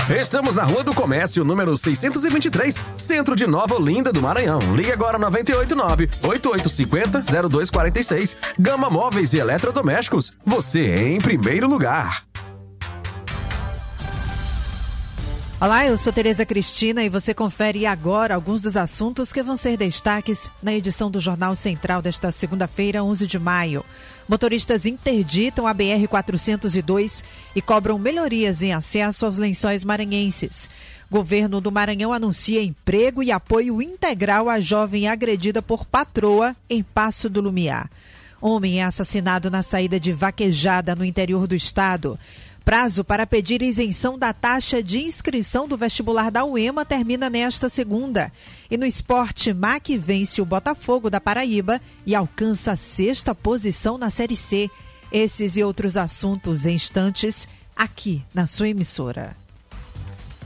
Estamos na Rua do Comércio, número 623, centro de Nova Olinda do Maranhão. Ligue agora 989-8850-0246. Gama Móveis e Eletrodomésticos. Você em primeiro lugar. Olá, eu sou Tereza Cristina e você confere agora alguns dos assuntos que vão ser destaques na edição do Jornal Central desta segunda-feira, 11 de maio. Motoristas interditam a BR-402 e cobram melhorias em acesso aos lençóis maranhenses. Governo do Maranhão anuncia emprego e apoio integral à jovem agredida por patroa em Passo do Lumiar. Homem é assassinado na saída de Vaquejada, no interior do estado. Prazo para pedir isenção da taxa de inscrição do vestibular da UEMA termina nesta segunda. E no esporte, MAC vence o Botafogo da Paraíba e alcança a 6ª posição na Série C. Esses e outros assuntos em instantes, aqui na sua emissora.